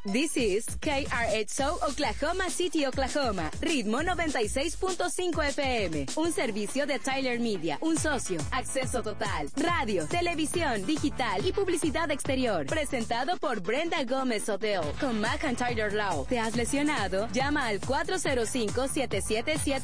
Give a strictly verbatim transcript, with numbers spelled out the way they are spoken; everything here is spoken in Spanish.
This is K R H O Oklahoma City, Oklahoma. Ritmo noventa y seis punto cinco F M. Un servicio de Tyler Media. Un socio. Acceso total. Radio, televisión, digital y publicidad exterior. Presentado por Brenda Gómez Odell. Con McIntyre Law. ¿Te has lesionado? Llama al cuatro cero cinco, siete siete siete